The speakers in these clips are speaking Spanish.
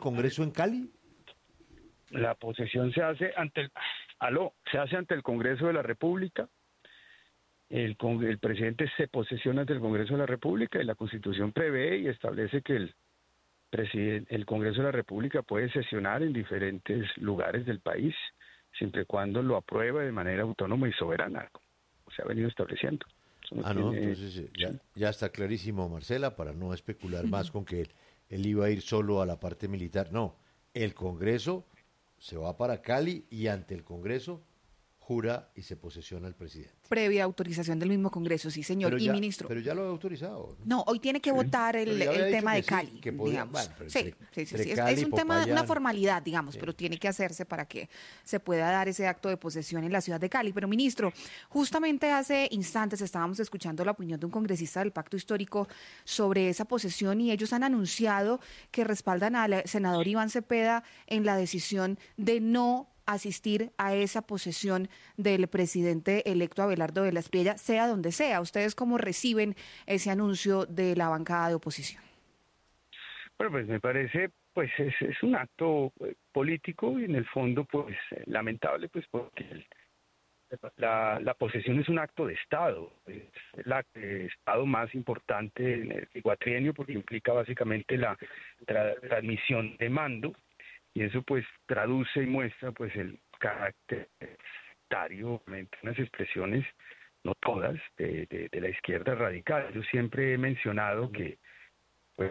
Congreso en Cali? La posesión se hace se hace ante el Congreso de la República. El presidente se posesiona ante el Congreso de la República y la Constitución prevé y establece que el Congreso de la República puede sesionar en diferentes lugares del país, siempre y cuando lo apruebe de manera autónoma y soberana, como se ha venido estableciendo. No, entonces ya está clarísimo, Marcela, para no especular más con que él iba a ir solo a la parte militar. No, el Congreso se va para Cali y ante el Congreso jura y se posesiona el presidente. Previa autorización del mismo Congreso, sí, señor. Ministro. Pero ya lo he autorizado. No, hoy tiene que votar el tema de Cali, sí, que podía, digamos. Bueno, sí. Cali, Es un tema, Popayán, una formalidad, digamos, pero tiene que hacerse para que se pueda dar ese acto de posesión en la ciudad de Cali. Pero, ministro, justamente hace instantes estábamos escuchando la opinión de un congresista del Pacto Histórico sobre esa posesión y ellos han anunciado que respaldan al senador Iván Cepeda en la decisión de no asistir a esa posesión del presidente electo Abelardo de la Espriella, sea donde sea. ¿Ustedes cómo reciben ese anuncio de la bancada de oposición? Bueno, pues me parece, pues es un acto político y en el fondo, pues lamentable, pues porque la posesión es un acto de Estado, es el acto de Estado más importante en el cuatrienio porque implica básicamente la transmisión de mando. Y eso pues traduce y muestra pues el carácter sectario, unas expresiones, no todas, de la izquierda radical. Yo siempre he mencionado que pues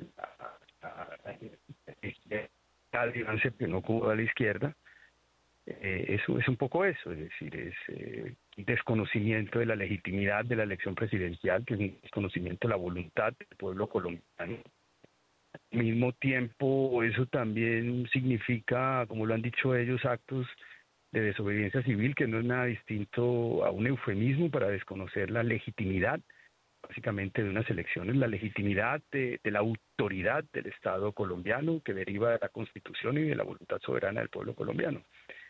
la Iván Cepeda no cubo a la izquierda, eso es un poco eso, es decir, es un desconocimiento de la legitimidad de la elección presidencial, que es un desconocimiento de la voluntad del pueblo colombiano. Al mismo tiempo, eso también significa, como lo han dicho ellos, actos de desobediencia civil, que no es nada distinto a un eufemismo para desconocer la legitimidad, básicamente, de unas elecciones, la legitimidad de la autoridad del Estado colombiano, que deriva de la Constitución y de la voluntad soberana del pueblo colombiano.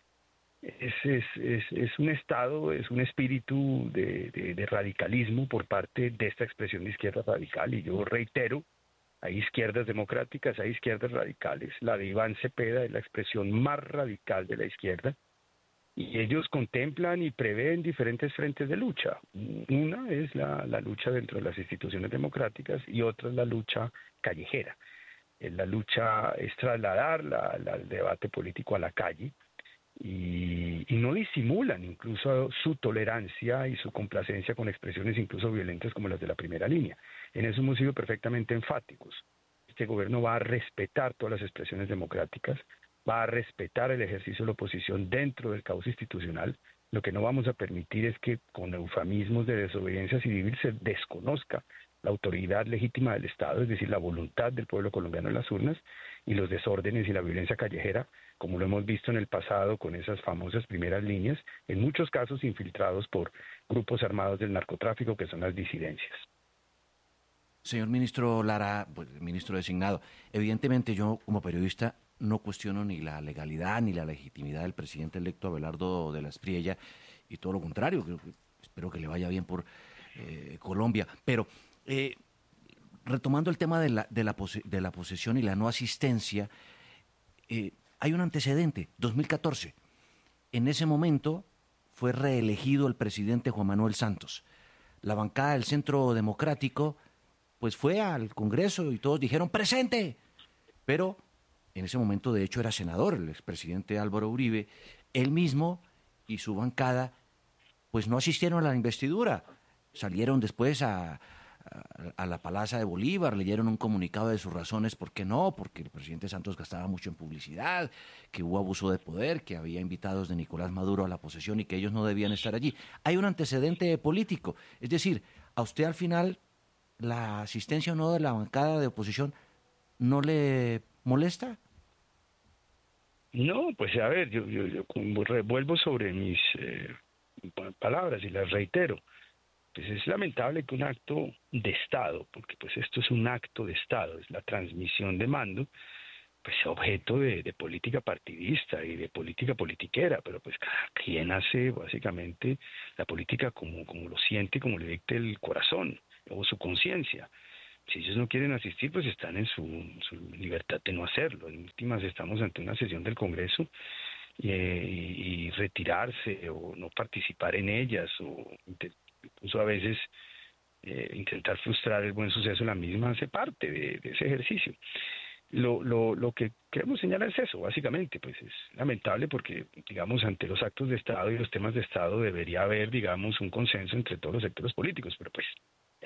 Es un Estado, es un espíritu de radicalismo por parte de esta expresión de izquierda radical, y yo reitero, hay izquierdas democráticas, hay izquierdas radicales. La de Iván Cepeda es la expresión más radical de la izquierda. Y ellos contemplan y prevén diferentes frentes de lucha. Una es la lucha dentro de las instituciones democráticas y otra es la lucha callejera. La lucha es trasladar el debate político a la calle y no disimulan incluso su tolerancia y su complacencia con expresiones incluso violentas como las de la primera línea. En eso hemos sido perfectamente enfáticos. Este gobierno va a respetar todas las expresiones democráticas, va a respetar el ejercicio de la oposición dentro del caos institucional. Lo que no vamos a permitir es que con eufemismos de desobediencia civil se desconozca la autoridad legítima del Estado, es decir, la voluntad del pueblo colombiano en las urnas, y los desórdenes y la violencia callejera, como lo hemos visto en el pasado con esas famosas primeras líneas, en muchos casos infiltrados por grupos armados del narcotráfico que son las disidencias. Señor ministro Lara, pues, ministro designado, evidentemente yo como periodista no cuestiono ni la legalidad ni la legitimidad del presidente electo Abelardo de la Espriella, y todo lo contrario, espero que le vaya bien por Colombia, pero retomando el tema de la posesión y la no asistencia, hay un antecedente, 2014. En ese momento fue reelegido el presidente Juan Manuel Santos. La bancada del Centro Democrático pues fue al Congreso y todos dijeron ¡presente! Pero en ese momento de hecho era senador el expresidente Álvaro Uribe. Él mismo y su bancada pues no asistieron a la investidura. Salieron después a la Plaza de Bolívar, leyeron un comunicado de sus razones por qué no, porque el presidente Santos gastaba mucho en publicidad, que hubo abuso de poder, que había invitados de Nicolás Maduro a la posesión y que ellos no debían estar allí. Hay un antecedente político, es decir, a usted al final la asistencia o no de la bancada de oposición no le molesta. No, pues a ver, yo vuelvo sobre mis palabras y las reitero. Pues es lamentable que un acto de Estado, porque pues esto es un acto de Estado, es la transmisión de mando, pues objeto de política partidista y de política politiquera, pero pues cada quien hace básicamente la política como lo siente, como le dicte el corazón o su conciencia. Si ellos no quieren asistir, pues están en su libertad de no hacerlo. En últimas estamos ante una sesión del Congreso y retirarse o no participar en ellas o incluso a veces intentar frustrar el buen suceso de la misma hace parte de ese ejercicio. Lo que queremos señalar es eso, básicamente, pues es lamentable porque, digamos, ante los actos de Estado y los temas de Estado debería haber, digamos, un consenso entre todos los sectores políticos, pero pues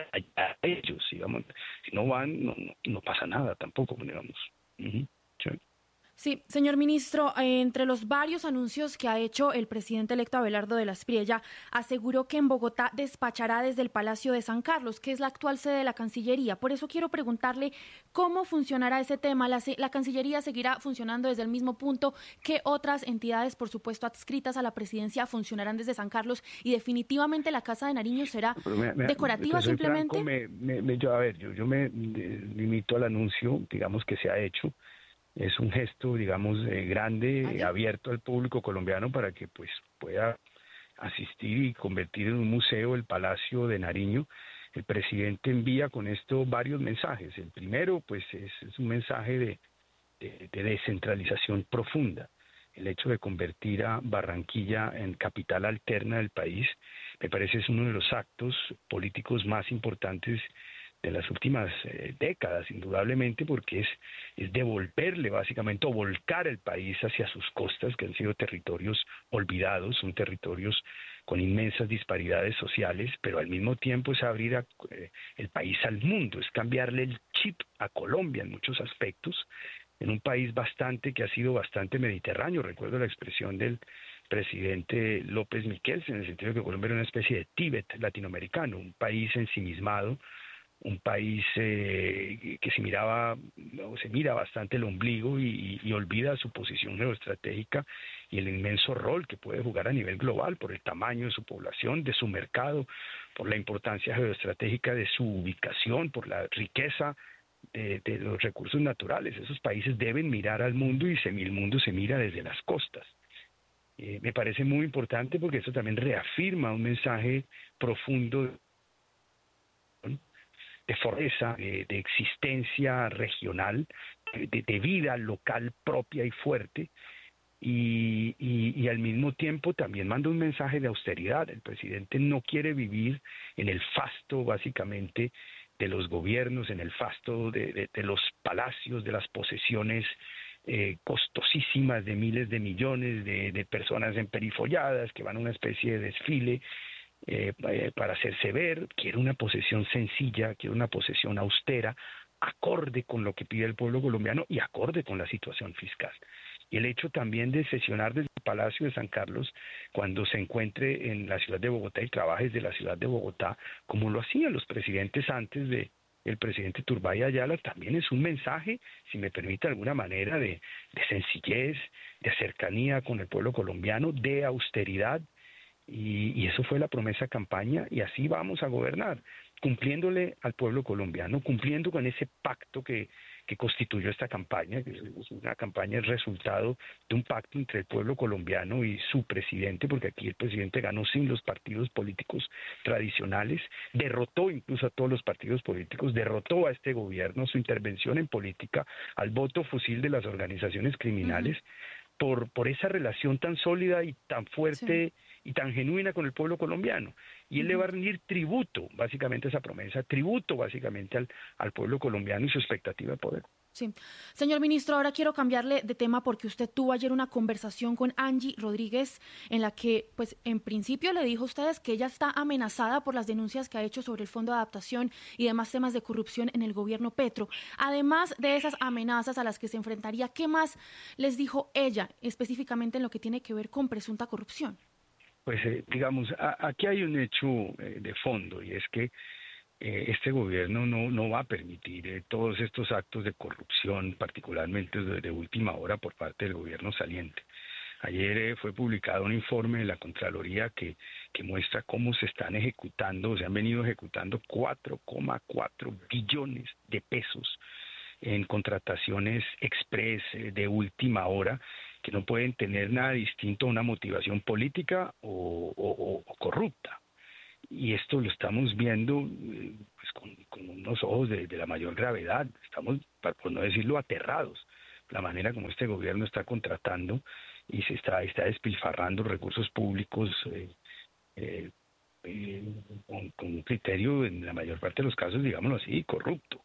a ellos, digamos, si no van, no pasa nada tampoco, digamos. Uh-huh. Sí. Sí, señor ministro, entre los varios anuncios que ha hecho el presidente electo Abelardo de la Espriella, aseguró que en Bogotá despachará desde el Palacio de San Carlos, que es la actual sede de la Cancillería. Por eso quiero preguntarle cómo funcionará ese tema. ¿La Cancillería seguirá funcionando desde el mismo punto? ¿Qué otras entidades, por supuesto, adscritas a la presidencia funcionarán desde San Carlos? Y definitivamente la Casa de Nariño será decorativa simplemente. Franco, yo me limito al anuncio, digamos, que se ha hecho. Es un gesto, digamos, grande, abierto al público colombiano para que pues pueda asistir y convertir en un museo el Palacio de Nariño. El presidente envía con esto varios mensajes. El primero, pues, es un mensaje de descentralización profunda. El hecho de convertir a Barranquilla en capital alterna del país, me parece es uno de los actos políticos más importantes de las últimas décadas, indudablemente, porque es devolverle básicamente o volcar el país hacia sus costas, que han sido territorios olvidados, son territorios con inmensas disparidades sociales, pero al mismo tiempo es abrir el país al mundo, es cambiarle el chip a Colombia en muchos aspectos, en un país que ha sido bastante mediterráneo. Recuerdo la expresión del presidente López Miquels, en el sentido de que Colombia era una especie de Tíbet latinoamericano, un país ensimismado, un país que se mira bastante el ombligo y olvida su posición geoestratégica y el inmenso rol que puede jugar a nivel global por el tamaño de su población, de su mercado, por la importancia geoestratégica de su ubicación, por la riqueza de los recursos naturales. Esos países deben mirar al mundo y el mundo se mira desde las costas. Me parece muy importante porque eso también reafirma un mensaje profundo de fortaleza, de existencia regional, de vida local propia y fuerte, y al mismo tiempo también manda un mensaje de austeridad. El presidente no quiere vivir en el fasto, básicamente, de los gobiernos, en el fasto de los palacios, de las posesiones costosísimas de miles de millones de personas emperifolladas que van a una especie de desfile para hacerse ver. Quiere una posesión sencilla, quiere una posesión austera, acorde con lo que pide el pueblo colombiano y acorde con la situación fiscal. Y el hecho también de sesionar desde el Palacio de San Carlos cuando se encuentre en la ciudad de Bogotá y trabaje desde la ciudad de Bogotá, como lo hacían los presidentes antes de el presidente Turbay Ayala, también es un mensaje, si me permite de alguna manera, de sencillez, de cercanía con el pueblo colombiano, de austeridad. Y eso fue la promesa de campaña, y así vamos a gobernar, cumpliéndole al pueblo colombiano, cumpliendo con ese pacto que constituyó esta campaña, que es una campaña, el resultado de un pacto entre el pueblo colombiano y su presidente, porque aquí el presidente ganó sin los partidos políticos tradicionales, derrotó incluso a todos los partidos políticos, derrotó a este gobierno, su intervención en política, al voto fusil de las organizaciones criminales, por esa relación tan sólida y tan fuerte y tan genuina con el pueblo colombiano. Y él le va a rendir tributo, básicamente, a esa promesa, tributo básicamente al pueblo colombiano y su expectativa de poder. Sí. Señor ministro, ahora quiero cambiarle de tema porque usted tuvo ayer una conversación con Angie Rodríguez en la que, pues, en principio le dijo a ustedes que ella está amenazada por las denuncias que ha hecho sobre el Fondo de Adaptación y demás temas de corrupción en el gobierno Petro. Además de esas amenazas a las que se enfrentaría, ¿qué más les dijo ella específicamente en lo que tiene que ver con presunta corrupción? Pues, digamos, aquí hay un hecho de fondo, y es que este gobierno no va a permitir todos estos actos de corrupción, particularmente de última hora por parte del gobierno saliente. Ayer fue publicado un informe de la Contraloría que muestra cómo se han venido ejecutando 4,4 billones de pesos en contrataciones express de última hora, que no pueden tener nada distinto a una motivación política o corrupta. y esto lo estamos viendo pues con unos ojos de la mayor gravedad. Estamos, por no decirlo, aterrados. La manera como este gobierno está contratando y está despilfarrando recursos públicos eh, con un criterio, en la mayor parte de los casos, digámoslo así, corrupto.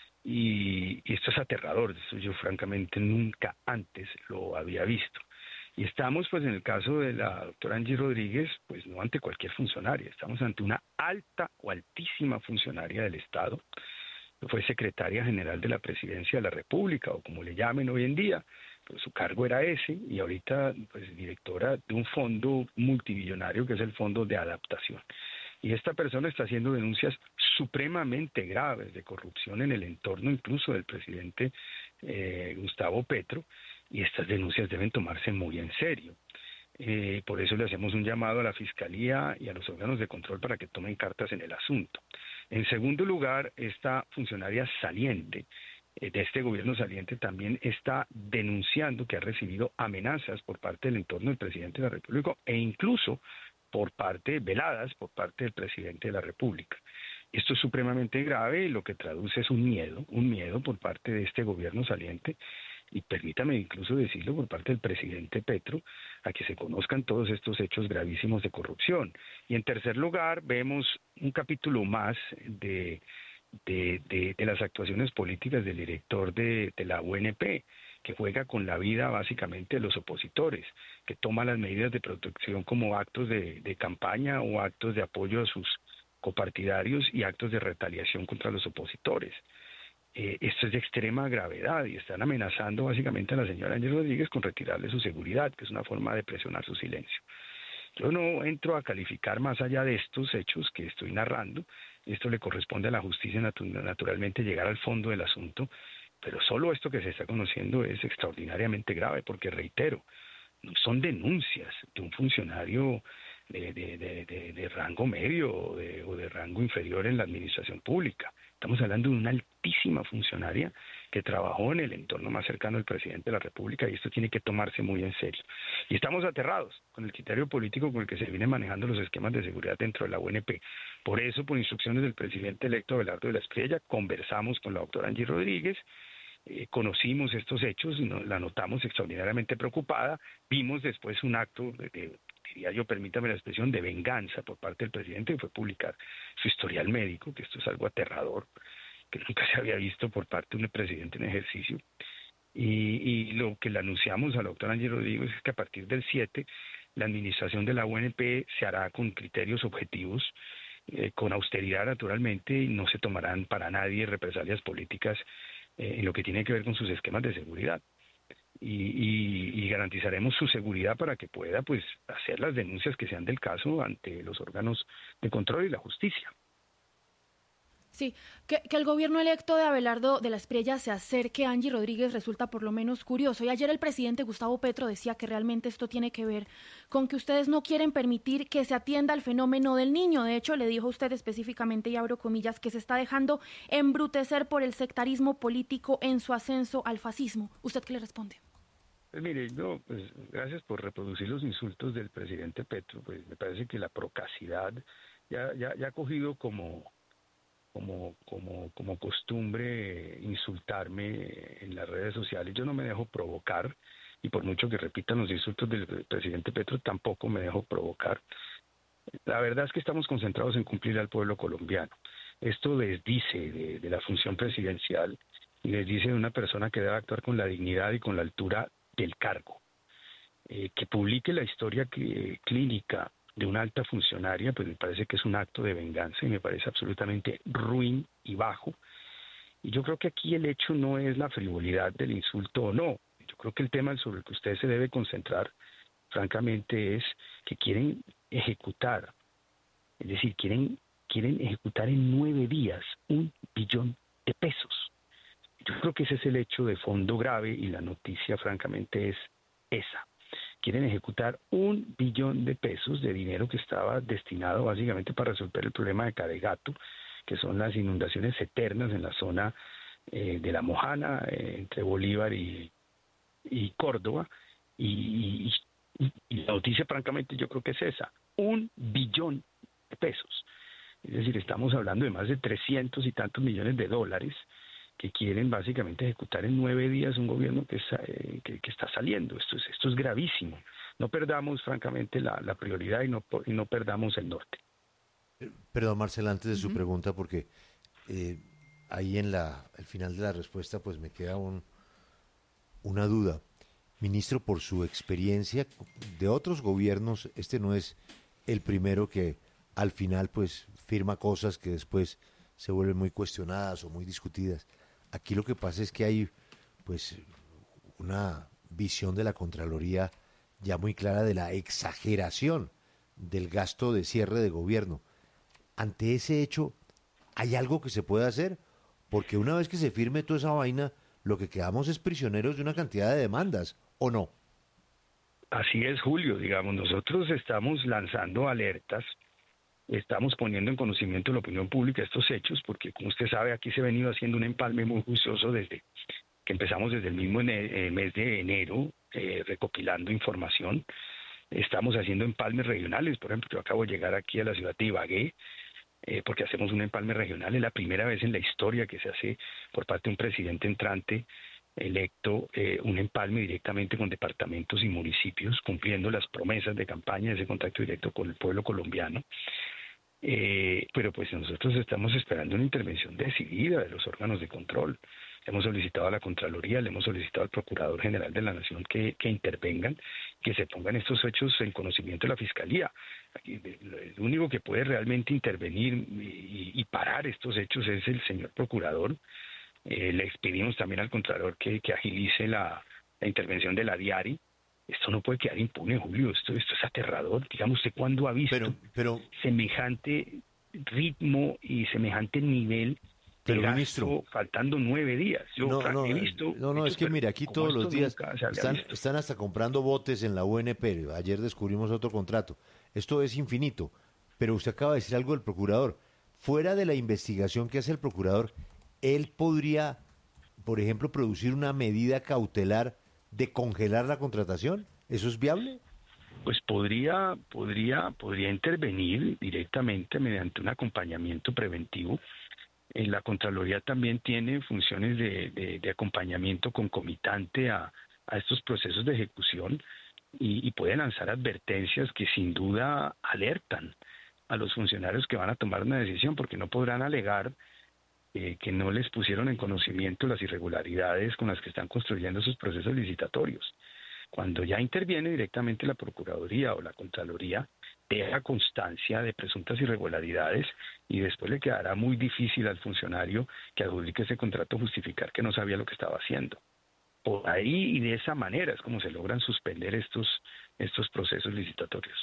Y esto es aterrador. Esto yo francamente nunca antes lo había visto. Y estamos, pues, en el caso de la doctora Angie Rodríguez, pues no ante cualquier funcionaria, estamos ante una alta o altísima funcionaria del Estado, que fue secretaria general de la Presidencia de la República, o como le llamen hoy en día, pues su cargo era ese, y ahorita, pues, directora de un fondo multimillonario que es el Fondo de Adaptación. Y esta persona está haciendo denuncias supremamente graves de corrupción en el entorno incluso del presidente Gustavo Petro, y estas denuncias deben tomarse muy en serio. Por eso le hacemos un llamado a la Fiscalía y a los órganos de control para que tomen cartas en el asunto. En segundo lugar, esta funcionaria saliente de este gobierno saliente también está denunciando que ha recibido amenazas por parte del entorno del presidente de la República e incluso veladas por parte del presidente de la República. Esto es supremamente grave y lo que traduce es un miedo por parte de este gobierno saliente, y permítame incluso decirlo, por parte del presidente Petro, a que se conozcan todos estos hechos gravísimos de corrupción. Y en tercer lugar, vemos un capítulo más de las actuaciones políticas del director de la UNP, que juega con la vida básicamente de los opositores, que toma las medidas de protección como actos de campaña o actos de apoyo a sus copartidarios y actos de retaliación contra los opositores. Esto es de extrema gravedad y están amenazando básicamente a la señora Ángel Rodríguez con retirarle su seguridad, que es una forma de presionar su silencio. Yo no entro a calificar más allá de estos hechos que estoy narrando. Esto le corresponde a la justicia naturalmente llegar al fondo del asunto, pero solo esto que se está conociendo es extraordinariamente grave porque, reitero, no son denuncias de un funcionario de rango medio o de rango inferior en la administración pública. Estamos hablando de una altísima funcionaria que trabajó en el entorno más cercano al presidente de la República, y esto tiene que tomarse muy en serio. Y estamos aterrados con el criterio político con el que se vienen manejando los esquemas de seguridad dentro de la UNP. Por eso, por instrucciones del presidente electo Abelardo de la Espriella, conversamos con la doctora Angie Rodríguez, conocimos estos hechos, la notamos extraordinariamente preocupada, vimos después un acto diría yo, permítame la expresión, de venganza por parte del presidente, que fue publicar su historial médico, que esto es algo aterrador, que nunca se había visto por parte de un presidente en ejercicio. Y lo que le anunciamos a la doctora Angie Rodríguez es que a partir del 7, la administración de la UNP se hará con criterios objetivos, con austeridad naturalmente, y no se tomarán para nadie represalias políticas en lo que tiene que ver con sus esquemas de seguridad. Y garantizaremos su seguridad para que pueda, pues, hacer las denuncias que sean del caso ante los órganos de control y la justicia. Sí, que el gobierno electo de Abelardo de la Espriella se acerque a Angie Rodríguez resulta por lo menos curioso. Y ayer el presidente Gustavo Petro decía que realmente esto tiene que ver con que ustedes no quieren permitir que se atienda el fenómeno del niño. De hecho, le dijo a usted específicamente, y abro comillas, que se está dejando embrutecer por el sectarismo político en su ascenso al fascismo. ¿Usted qué le responde? Pues mire, pues gracias por reproducir los insultos del presidente Petro. Pues me parece que la procacidad ya ha cogido como costumbre insultarme en las redes sociales. Yo no me dejo provocar, y por mucho que repitan los insultos del presidente Petro, tampoco me dejo provocar. La verdad es que estamos concentrados en cumplir al pueblo colombiano. Esto desdice de la función presidencial y desdice de una persona que debe actuar con la dignidad y con la altura del cargo. Que publique la historia clínica de una alta funcionaria, pues me parece que es un acto de venganza y me parece absolutamente ruin y bajo. Y yo creo que aquí el hecho no es la frivolidad del insulto o no. Yo creo que el tema sobre el que usted se debe concentrar, francamente, es que quieren ejecutar, es decir, quieren ejecutar en 9 días 1 billón de pesos. Yo creo que ese es el hecho de fondo grave y la noticia, francamente, es esa. Quieren ejecutar 1 billón de pesos de dinero que estaba destinado básicamente para resolver el problema de Caregato, que son las inundaciones eternas en la zona de La Mojana, entre Bolívar y Córdoba, y la noticia francamente yo creo que es esa, 1 billón de pesos. Es decir, estamos hablando de más de 300 y tantos millones de dólares que quieren básicamente ejecutar en 9 días un gobierno que está saliendo. Esto es gravísimo. No perdamos, francamente, la prioridad y no perdamos el norte. Perdón, Marcela, antes de su pregunta, porque ahí al final de la respuesta pues me queda una duda. Ministro, por su experiencia de otros gobiernos, este no es el primero que al final pues firma cosas que después se vuelven muy cuestionadas o muy discutidas. Aquí lo que pasa es que hay pues una visión de la Contraloría ya muy clara de la exageración del gasto de cierre de gobierno. Ante ese hecho, ¿hay algo que se pueda hacer? Porque una vez que se firme toda esa vaina, lo que quedamos es prisioneros de una cantidad de demandas, ¿o no? Así es, Julio. Digamos, nosotros estamos lanzando alertas, estamos poniendo en conocimiento de la opinión pública estos hechos, porque como usted sabe, aquí se ha venido haciendo un empalme muy juicioso desde que empezamos desde el mismo mes de enero, recopilando información. Estamos haciendo empalmes regionales. Por ejemplo, yo acabo de llegar aquí a la ciudad de Ibagué, porque hacemos un empalme regional. Es la primera vez en la historia que se hace por parte de un presidente entrante electo un empalme directamente con departamentos y municipios, cumpliendo las promesas de campaña de ese contacto directo con el pueblo colombiano. Pero pues nosotros estamos esperando una intervención decidida de los órganos de control. Hemos solicitado a la Contraloría, le hemos solicitado al Procurador General de la Nación que intervengan, que se pongan estos hechos en conocimiento de la Fiscalía. Aquí, el único que puede realmente intervenir y parar estos hechos es el señor Procurador. Le pedimos también al Contralor que agilice la intervención de la DIARI. Esto no puede quedar impune, Julio. Esto es aterrador. Digamos, ¿usted cuándo ha visto semejante ritmo y semejante nivel? Pero, ministro, faltando 9 días. He visto. No, es que mire, aquí todos los días están hasta comprando botes en la UNP. Ayer descubrimos otro contrato. Esto es infinito. Pero usted acaba de decir algo del procurador. Fuera de la investigación que hace el procurador, él podría, por ejemplo, producir una medida cautelar de congelar la contratación. ¿Eso es viable? Pues podría intervenir directamente mediante un acompañamiento preventivo. La Contraloría también tiene funciones de acompañamiento concomitante a estos procesos de ejecución y puede lanzar advertencias que sin duda alertan a los funcionarios que van a tomar una decisión, porque no podrán alegar que no les pusieron en conocimiento las irregularidades con las que están construyendo sus procesos licitatorios. Cuando ya interviene directamente la Procuraduría o la Contraloría, deja constancia de presuntas irregularidades y después le quedará muy difícil al funcionario que adjudique ese contrato justificar que no sabía lo que estaba haciendo. Por ahí y de esa manera es como se logran suspender estos procesos licitatorios.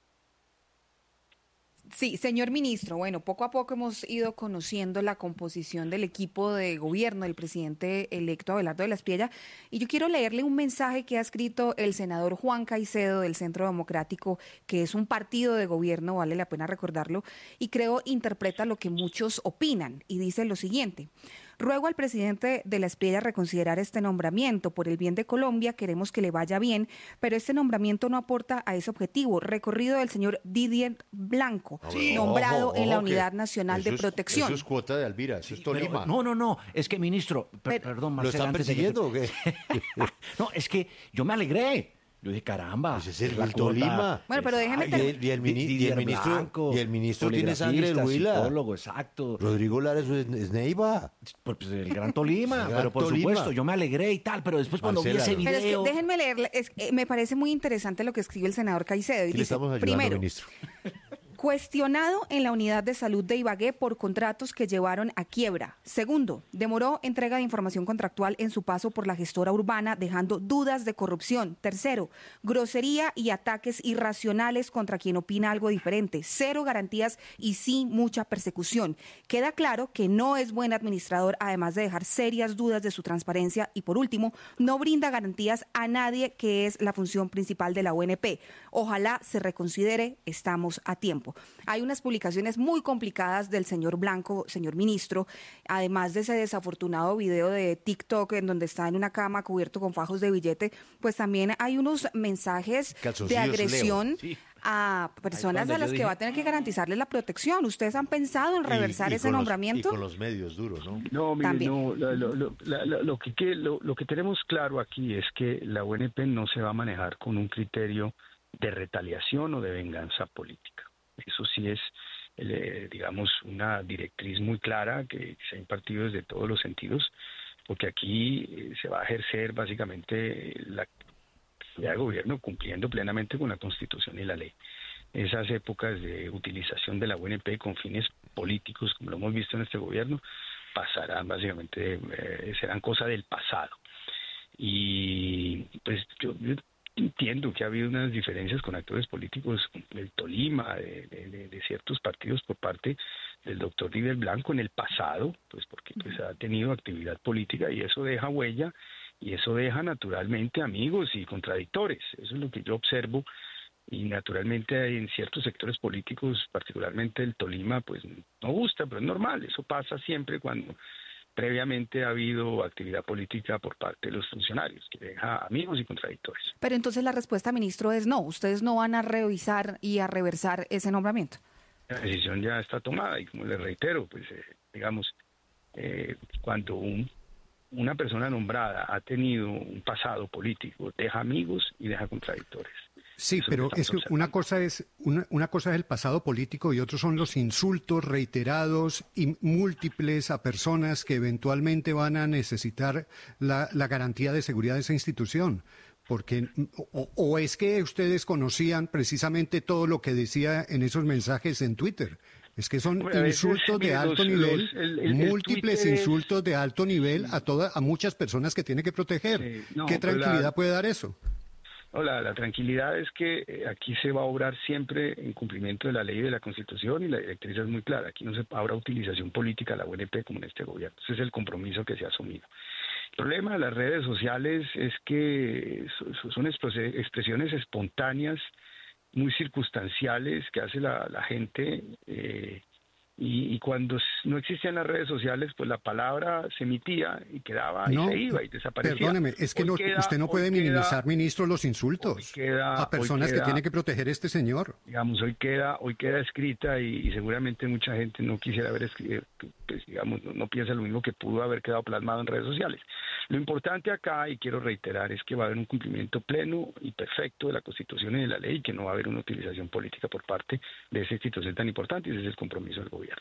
Sí, señor ministro, bueno, poco a poco hemos ido conociendo la composición del equipo de gobierno del presidente electo Abelardo de la Espriella, y yo quiero leerle un mensaje que ha escrito el senador Juan Caicedo del Centro Democrático, que es un partido de gobierno, vale la pena recordarlo, y creo interpreta lo que muchos opinan, y dice lo siguiente: ruego al presidente de la Espriella reconsiderar este nombramiento. Por el bien de Colombia queremos que le vaya bien, pero este nombramiento no aporta a ese objetivo. Recorrido del señor Didier Blanco, nombrado en la Unidad Nacional de Protección. Eso es cuota de Alvira, eso es Tolima. No, es que, ministro, perdón, Marcela. ¿Lo están persiguiendo o qué? No, es que yo me alegré. Yo dije, caramba. Pues es el Tolima. Bueno, pero déjeme y el ministro tiene sangre de Huila. Psicólogo, exacto. Rodrigo Lara es Neiva. Pues el Gran Tolima, pero por supuesto, yo me alegré y tal, pero después cuando vi ese video... Pero es que déjenme leerle, me parece muy interesante lo que escribe el senador Caicedo. Y le estamos ayudando, primero, ministro. Cuestionado en la unidad de salud de Ibagué por contratos que llevaron a quiebra. Segundo, demoró entrega de información contractual en su paso por la gestora urbana, dejando dudas de corrupción. Tercero, grosería y ataques irracionales contra quien opina algo diferente. Cero garantías y sí mucha persecución. Queda claro que no es buen administrador, además de dejar serias dudas de su transparencia. Y por último, no brinda garantías a nadie, que es la función principal de la UNP. Ojalá se reconsidere, estamos a tiempo. tiempo. Hay unas publicaciones muy complicadas del señor Blanco, señor ministro, además de ese desafortunado video de TikTok en donde está en una cama cubierto con fajos de billete, pues también hay unos mensajes de agresión a personas a las que va a tener que garantizarles la protección. ¿Ustedes han pensado en reversar ese nombramiento? Y con los medios duros, ¿no? No, mire, También. no, lo que tenemos claro aquí es que la UNP no se va a manejar con un criterio de retaliación o de venganza política. Eso sí es, digamos, una directriz muy clara que se ha impartido desde todos los sentidos, porque aquí se va a ejercer básicamente la de gobierno cumpliendo plenamente con la Constitución y la ley. Esas épocas de utilización de la UNP con fines políticos, como lo hemos visto en este gobierno, pasarán básicamente, serán cosa del pasado. Y pues yo entiendo que ha habido unas diferencias con actores políticos del Tolima, de ciertos partidos por parte del doctor River Blanco en el pasado, pues porque pues ha tenido actividad política y eso deja huella. Y eso deja naturalmente amigos y contradictores. Eso es lo que yo observo. Y naturalmente en ciertos sectores políticos, particularmente el Tolima, pues no gusta, pero es normal. Eso pasa siempre cuando previamente ha habido actividad política por parte de los funcionarios, que deja amigos y contradictores. Pero entonces la respuesta, ministro, es no. Ustedes no van a revisar y a reversar ese nombramiento. La decisión ya está tomada y como le reitero, pues digamos, cuando una persona nombrada ha tenido un pasado político, deja amigos y deja contradictores. Sí, Eso pero es que una cosa es el pasado político y otros son los insultos reiterados y múltiples a personas que eventualmente van a necesitar la garantía de seguridad de esa institución. Porque o es que ustedes conocían precisamente todo lo que decía en esos mensajes en Twitter. Es que son insultos de alto nivel, múltiples Twitter insultos de alto nivel a muchas personas que tiene que proteger. Sí, no, ¿qué tranquilidad puede dar eso? No, la tranquilidad es que aquí se va a obrar siempre en cumplimiento de la ley y de la Constitución y la directriz es muy clara. Aquí no se habrá utilización política de la UNP como en este gobierno. Ese es el compromiso que se ha asumido. El problema de las redes sociales es que son expresiones espontáneas, muy circunstanciales que hace la gente y cuando no existían las redes sociales, pues la palabra se emitía y quedaba y se iba y desaparecía. Perdóneme, es que usted no puede minimizar, ministro, los insultos a personas que tiene que proteger este señor. Digamos, hoy queda escrita y seguramente mucha gente no quisiera haber escrito, pues, digamos, no piensa lo mismo que pudo haber quedado plasmado en redes sociales. Lo importante acá, y quiero reiterar, es que va a haber un cumplimiento pleno y perfecto de la Constitución y de la ley y que no va a haber una utilización política por parte de esa institución tan importante y ese es el compromiso del gobierno.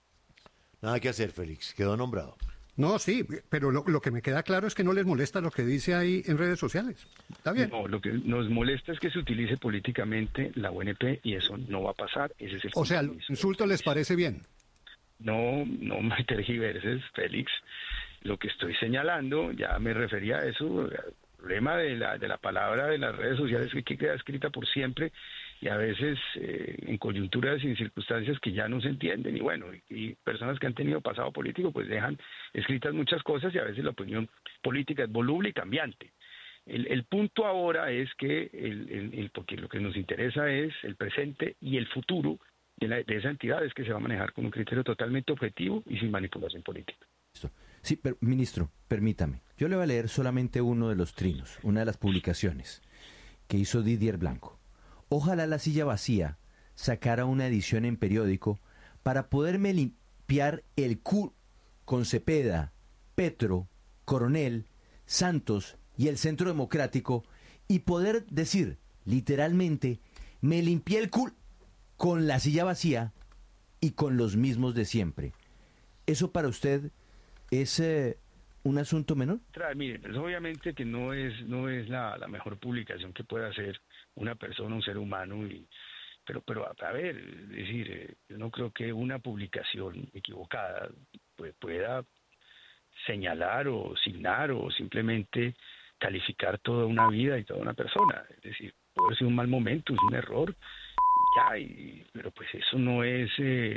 Nada que hacer, Félix. Quedó nombrado. No, sí, pero lo que me queda claro es que no les molesta lo que dice ahí en redes sociales. ¿Está bien? No, lo que nos molesta es que se utilice políticamente la UNP y eso no va a pasar. Ese es el o sea, ¿el insulto les parece bien? No me tergiverses, Félix. Lo que estoy señalando, ya me refería a eso, el problema de la palabra de las redes sociales que queda escrita por siempre y a veces en coyunturas y en circunstancias que ya no se entienden y bueno, y personas que han tenido pasado político pues dejan escritas muchas cosas y a veces la opinión política es voluble y cambiante. El punto ahora es que porque lo que nos interesa es el presente y el futuro de esa entidad es que se va a manejar con un criterio totalmente objetivo y sin manipulación política. Sí, pero, ministro, permítame. Yo le voy a leer solamente uno de los trinos, una de las publicaciones que hizo Didier Blanco. Ojalá la silla vacía sacara una edición en periódico para poderme limpiar el culo con Cepeda, Petro, Coronel, Santos y el Centro Democrático y poder decir, literalmente, me limpié el culo con la silla vacía y con los mismos de siempre. ¿Eso para usted es un asunto menor? Mire, pues obviamente que no es la mejor publicación que pueda hacer una persona, un ser humano, pero a ver, es decir, yo no creo que una publicación equivocada pueda señalar o signar o simplemente calificar toda una vida y toda una persona. Es decir, puede ser un mal momento, es un error, pero pues eso no es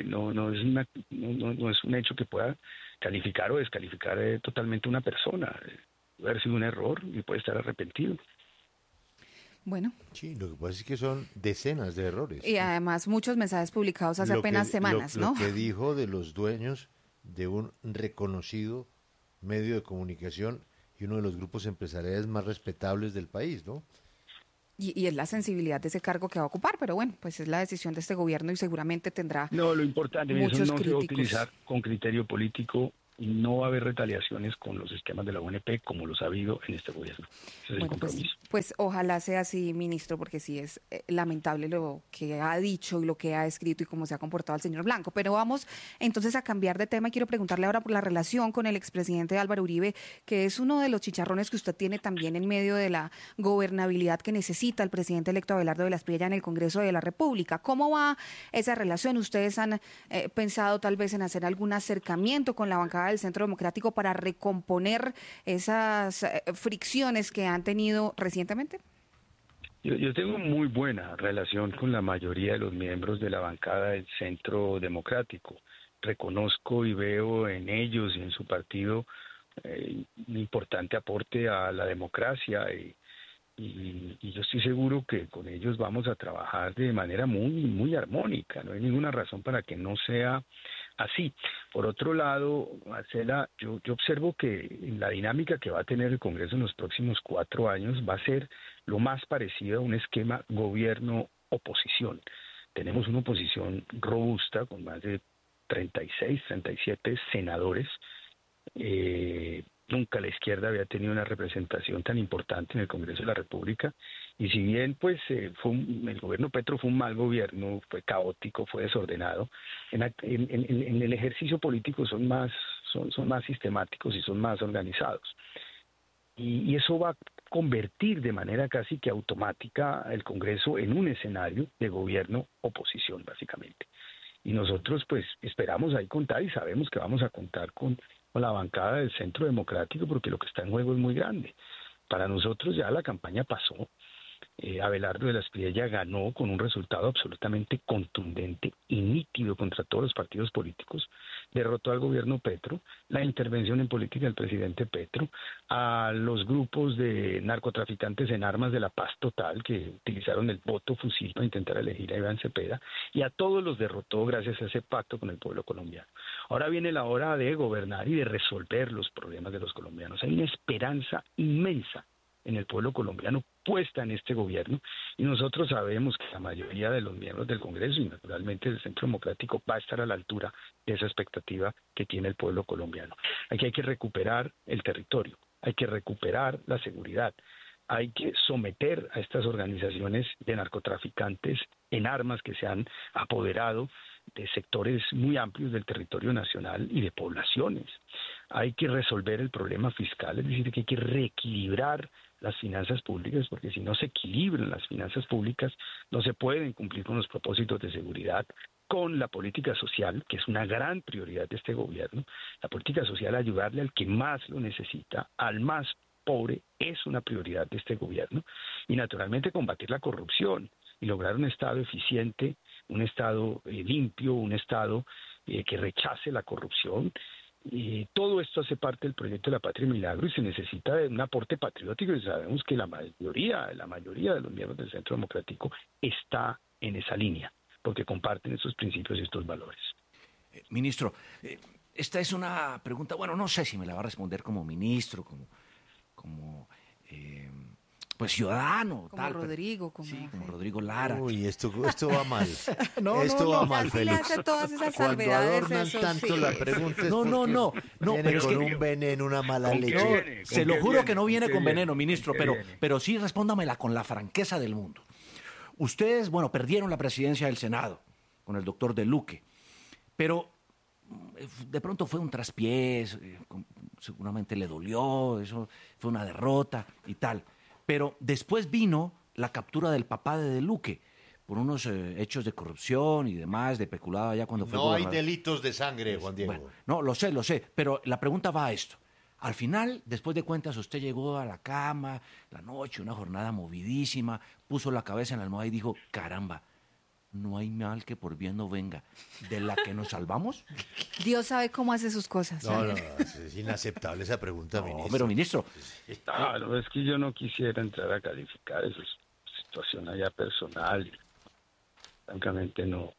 un hecho que pueda calificar o descalificar totalmente una persona. Puede haber sido un error y puede estar arrepentido. Bueno. Sí, lo que pasa es que son decenas de errores. Y además muchos mensajes publicados hace apenas semanas, ¿no? Lo que dijo de los dueños de un reconocido medio de comunicación y uno de los grupos empresariales más respetables del país, ¿no? Y es la sensibilidad de ese cargo que va a ocupar, pero bueno, pues es la decisión de este gobierno y seguramente tendrá No, lo importante es muchos eso no se va a críticos. utilizar con criterio político y no va a haber retaliaciones con los esquemas de la UNP como los ha habido en este gobierno. Ese es el Bueno, compromiso. pues ojalá sea así, ministro, porque sí es lamentable lo que ha dicho y lo que ha escrito y cómo se ha comportado el señor Blanco. Pero vamos entonces a cambiar de tema y quiero preguntarle ahora por la relación con el expresidente Álvaro Uribe, que es uno de los chicharrones que usted tiene también en medio de la gobernabilidad que necesita el presidente electo Abelardo de la Espriella en el Congreso de la República. ¿Cómo va esa relación? ¿Ustedes han pensado tal vez en hacer algún acercamiento con la bancada del Centro Democrático para recomponer esas fricciones que han tenido recientemente? Yo tengo muy buena relación con la mayoría de los miembros de la bancada del Centro Democrático. Reconozco y veo en ellos y en su partido un importante aporte a la democracia y yo estoy seguro que con ellos vamos a trabajar de manera muy armónica. No hay ninguna razón para que no sea así. Por otro lado, Marcela, yo observo que la dinámica que va a tener el Congreso en los próximos 4 años va a ser lo más parecido a un esquema gobierno-oposición. Tenemos una oposición robusta con más de 36, 37 senadores. Nunca la izquierda había tenido una representación tan importante en el Congreso de la República y si bien pues el gobierno Petro fue un mal gobierno, fue caótico, fue desordenado, en el ejercicio político son más sistemáticos y son más organizados. Y eso va a convertir de manera casi que automática el Congreso en un escenario de gobierno-oposición, básicamente. Y nosotros pues esperamos ahí contar y sabemos que vamos a contar con la bancada del Centro Democrático porque lo que está en juego es muy grande. Para nosotros ya la campaña pasó. Abelardo de la Espriella ganó con un resultado absolutamente contundente y nítido contra todos los partidos políticos, derrotó al gobierno Petro, la intervención en política del presidente Petro, a los grupos de narcotraficantes en armas de la paz total que utilizaron el voto fusil para intentar elegir a Iván Cepeda, y a todos los derrotó gracias a ese pacto con el pueblo colombiano. Ahora viene la hora de gobernar y de resolver los problemas de los colombianos. Hay una esperanza inmensa en el pueblo colombiano puesta en este gobierno y nosotros sabemos que la mayoría de los miembros del Congreso y naturalmente del Centro Democrático va a estar a la altura de esa expectativa que tiene el pueblo colombiano. Aquí hay que recuperar el territorio, hay que recuperar la seguridad, hay que someter a estas organizaciones de narcotraficantes en armas que se han apoderado de sectores muy amplios del territorio nacional y de poblaciones. Hay que resolver el problema fiscal, es decir, que hay que reequilibrar las finanzas públicas, porque si no se equilibran las finanzas públicas, no se pueden cumplir con los propósitos de seguridad, con la política social, que es una gran prioridad de este gobierno. La política social, ayudarle al que más lo necesita, al más pobre, es una prioridad de este gobierno, y naturalmente combatir la corrupción y lograr un Estado eficiente, un Estado limpio, un Estado que rechace la corrupción. Y todo esto hace parte del proyecto de la Patria Milagro y se necesita de un aporte patriótico y sabemos que la mayoría de los miembros del Centro Democrático está en esa línea, porque comparten esos principios y estos valores. Ministro, esta es una pregunta, bueno, no sé si me la va a responder como ministro, como pues ciudadano, como tal. Rodrigo, Sí, como Rodrigo Lara. Uy, esto va mal. No, esto va mal, Ya sí le Félix. hace todas esas Cuando salvedades, adornan eso tanto sí. la pregunta es No, porque viene pero es con que- un veneno, una mala ¿Con qué leche. viene? Se ¿Con lo qué juro viene? que no viene ¿Con con qué veneno, viene? ministro, ¿Con qué viene? pero sí respóndamela con la franqueza del mundo. Ustedes, bueno, perdieron la presidencia del Senado con el doctor De Luque, pero de pronto fue un traspiés, seguramente le dolió, eso fue una derrota y tal. Pero después vino la captura del papá de Luque por unos hechos de corrupción y demás, de peculado allá cuando fue No hay gobernador. delitos de sangre, Juan Diego. Bueno, no, lo sé, pero la pregunta va a esto. Al final, después de cuentas, usted llegó a la cama, la noche, una jornada movidísima, puso la cabeza en la almohada y dijo, caramba, no hay mal que por bien no venga. ¿De la que nos salvamos? Dios sabe cómo hace sus cosas. No, es inaceptable esa pregunta, No, ministro. pero ministro, No, es que yo no quisiera entrar a calificar eso. situación allá personal. Francamente no.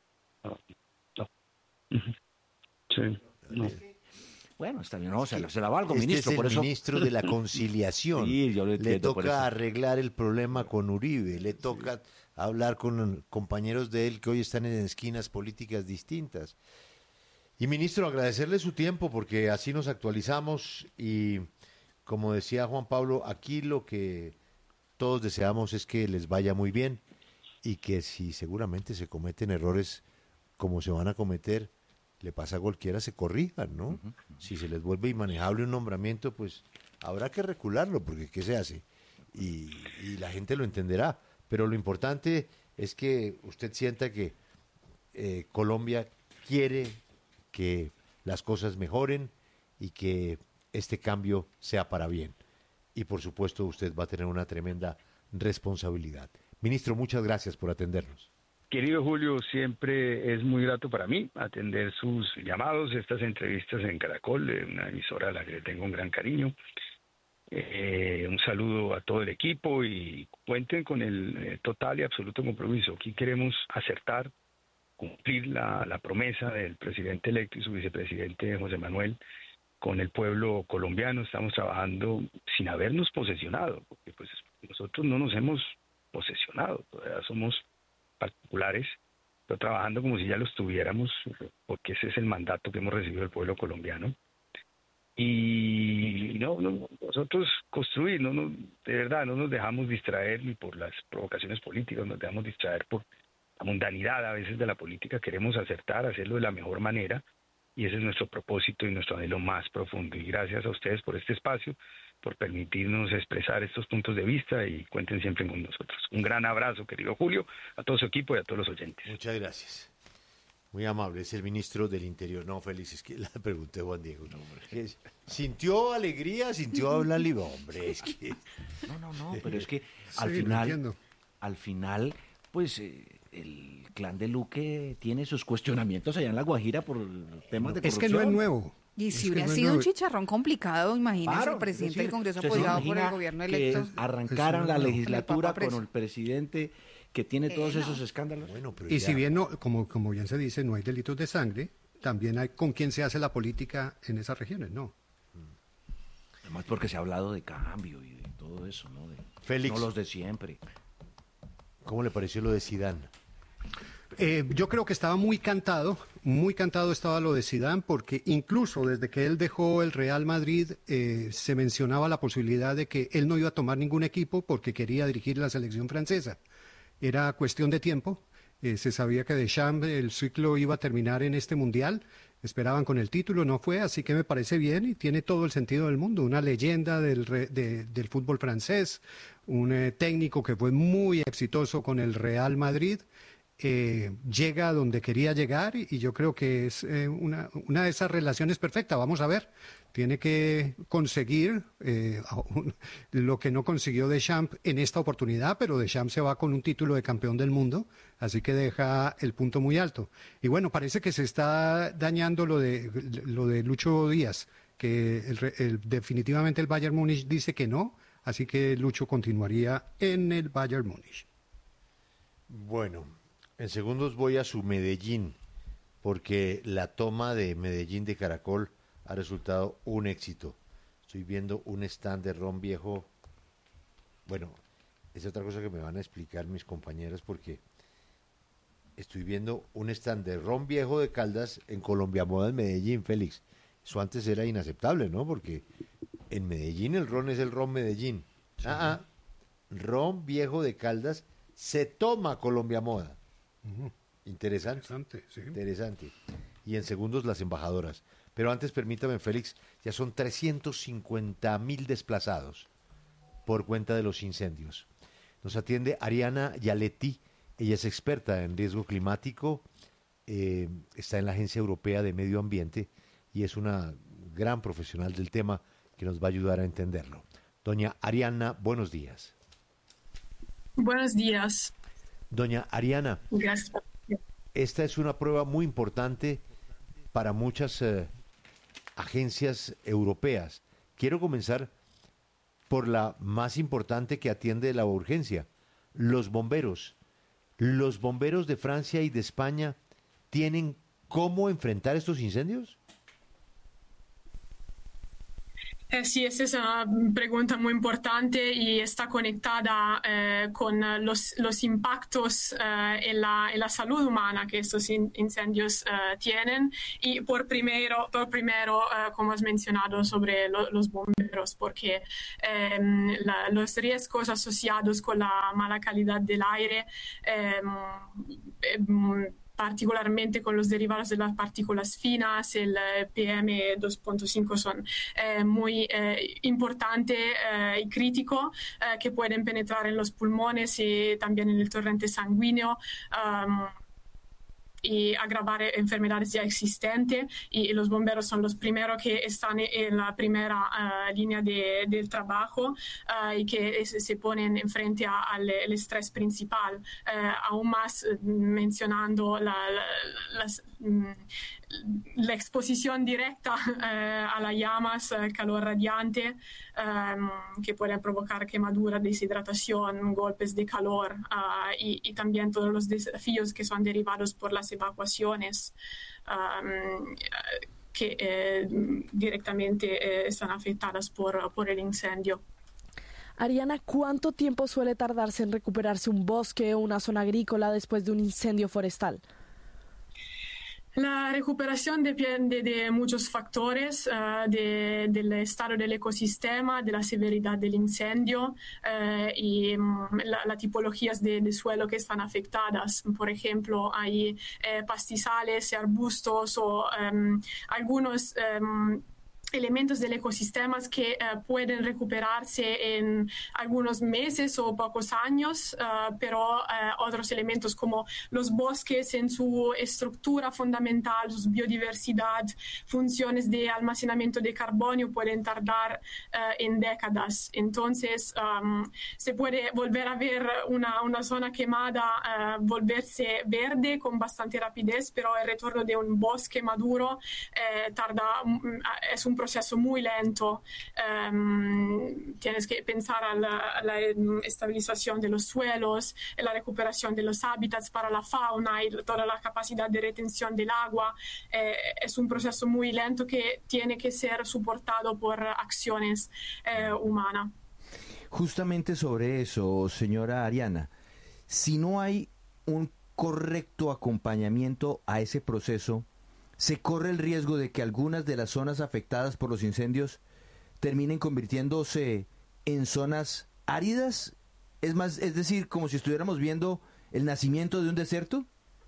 Ujú. Sí, no. Bueno, está bien, no, se la valgo, Este ministro, es el por eso. ministro de la conciliación. Sí, yo lo le entiendo, por eso. toca arreglar el problema con Uribe, le toca hablar con compañeros de él que hoy están en esquinas políticas distintas. Y ministro, agradecerle su tiempo porque así nos actualizamos y como decía Juan Pablo, aquí lo que todos deseamos es que les vaya muy bien y que si seguramente se cometen errores como se van a cometer, le pasa a cualquiera, se corrijan, ¿no? Si se les vuelve inmanejable un nombramiento, pues habrá que recularlo, porque ¿qué se hace? Y la gente lo entenderá. Pero lo importante es que usted sienta que Colombia quiere que las cosas mejoren y que este cambio sea para bien. Y por supuesto usted va a tener una tremenda responsabilidad. Ministro, muchas gracias por atendernos. Querido Julio, siempre es muy grato para mí atender sus llamados, estas entrevistas en Caracol, una emisora a la que le tengo un gran cariño. Un saludo a todo el equipo y cuenten con el total y absoluto compromiso. Aquí queremos acertar, cumplir la promesa del presidente electo y su vicepresidente José Manuel con el pueblo colombiano. Estamos trabajando sin habernos posesionado, porque pues nosotros no nos hemos posesionado, todavía somos particulares, pero trabajando como si ya los tuviéramos, porque ese es el mandato que hemos recibido del pueblo colombiano. Y nosotros construir, de verdad, no nos dejamos distraer ni por las provocaciones políticas, nos dejamos distraer por la mundanidad a veces de la política. Queremos acertar, hacerlo de la mejor manera, y ese es nuestro propósito y nuestro anhelo más profundo. Y gracias a ustedes por este espacio, por permitirnos expresar estos puntos de vista, y cuenten siempre con nosotros. Un gran abrazo, querido Julio, a todo su equipo y a todos los oyentes. Muchas gracias. Muy amable, es el ministro del Interior. No, Félix, es que la pregunté a Juan Diego. No, ¿sintió alegría? ¿Sintió hablar libre? Hombre, es que... No, pero es que al final, pues el clan de Luque tiene sus cuestionamientos allá en La Guajira por temas de corrupción. Es que no es nuevo. Y si hubiera sido un chicharrón complicado, imagínese, el presidente del Congreso apoyado por el gobierno electo. Que arrancaran la legislatura con el presidente que tiene todos esos escándalos. Bueno, pero y si bien, como bien se dice, no hay delitos de sangre, también hay con quién se hace la política en esas regiones, ¿no? Además porque se ha hablado de cambio y de todo eso, ¿no? Félix, no los de siempre. ¿Cómo le pareció lo de Zidane? Yo creo que estaba muy cantado estaba lo de Zidane, porque incluso desde que él dejó el Real Madrid se mencionaba la posibilidad de que él no iba a tomar ningún equipo porque quería dirigir la selección francesa. Era cuestión de tiempo. Se sabía que Deschamps, el ciclo iba a terminar en este Mundial. Esperaban con el título, no fue, así que me parece bien y tiene todo el sentido del mundo. Una leyenda del fútbol francés, un técnico que fue muy exitoso con el Real Madrid. Llega a donde quería llegar y yo creo que es una de esas relaciones perfectas. Vamos a ver, tiene que conseguir lo que no consiguió Deschamps en esta oportunidad, pero Deschamps se va con un título de campeón del mundo, así que deja el punto muy alto. Y bueno, parece que se está dañando lo de Lucho Díaz, que definitivamente el Bayern Múnich dice que no, así que Lucho continuaría en el Bayern Múnich. Bueno, en segundos voy a su Medellín, porque la toma de Medellín de Caracol ha resultado un éxito. Estoy viendo un stand de ron viejo. Bueno, es otra cosa que me van a explicar mis compañeras, porque estoy viendo un stand de ron viejo de Caldas en Colombia Moda en Medellín, Félix. Eso antes era inaceptable, ¿no? Porque en Medellín el ron es el ron Medellín. Sí. Ron viejo de Caldas se toma Colombia Moda. Interesante, sí. Interesante. Y en segundos las embajadoras. Pero antes permítame, Félix, ya son 350.000 desplazados por cuenta de los incendios. Nos atiende Ariana Yaletti, ella es experta en riesgo climático, está en la Agencia Europea de Medio Ambiente y es una gran profesional del tema que nos va a ayudar a entenderlo. Doña Ariana, buenos días. Buenos días. Doña Ariana, gracias. Esta es una prueba muy importante para muchas agencias europeas. Quiero comenzar por la más importante que atiende la urgencia, los bomberos. ¿Los bomberos de Francia y de España tienen cómo enfrentar estos incendios? Sí, esa es una pregunta muy importante y está conectada con los impactos en la salud humana que estos incendios tienen y por primero, como has mencionado, sobre los bomberos, porque los riesgos asociados con la mala calidad del aire particularmente con los derivados de las partículas finas, el PM2.5 son muy importante y crítico, que pueden penetrar en los pulmones y también en el torrente sanguíneo. Y agravar enfermedades ya existentes y los bomberos son los primeros que están en la primera línea del trabajo y que se ponen enfrente al estrés principal. Aún más mencionando la exposición directa a las llamas, calor radiante, que pueden provocar quemadura, deshidratación, golpes de calor y también todos los desafíos que son derivados por las evacuaciones que directamente están afectadas por el incendio. Ariana, ¿cuánto tiempo suele tardarse en recuperarse un bosque o una zona agrícola después de un incendio forestal? La recuperación depende de muchos factores, del estado del ecosistema, de la severidad del incendio y las tipologías de suelo que están afectadas. Por ejemplo, hay pastizales, arbustos o algunos elementos del ecosistema que pueden recuperarse en algunos meses o pocos años, pero otros elementos como los bosques en su estructura fundamental, su biodiversidad, funciones de almacenamiento de carbonio pueden tardar en décadas. Entonces, se puede volver a ver una zona quemada volverse verde con bastante rapidez, pero el retorno de un bosque maduro es un proceso muy lento. Tienes que pensar a la estabilización de los suelos, la recuperación de los hábitats para la fauna y toda la capacidad de retención del agua. Es un proceso muy lento que tiene que ser soportado por acciones humanas. Justamente sobre eso, señora Ariana, si no hay un correcto acompañamiento a ese proceso, ¿se corre el riesgo de que algunas de las zonas afectadas por los incendios terminen convirtiéndose en zonas áridas? Es decir, como si estuviéramos viendo el nacimiento de un desierto.